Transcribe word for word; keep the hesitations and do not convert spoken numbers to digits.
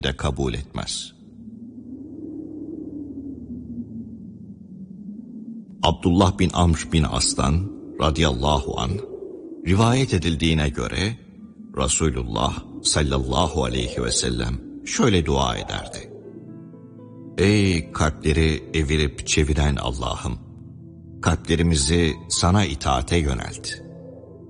de kabul etmez. Abdullah bin Amr bin As'tan radıyallahu anh rivayet edildiğine göre Resulullah sallallahu aleyhi ve sellem şöyle dua ederdi: Ey kalpleri evirip çeviren Allah'ım! Kalplerimizi sana itaate yönelt.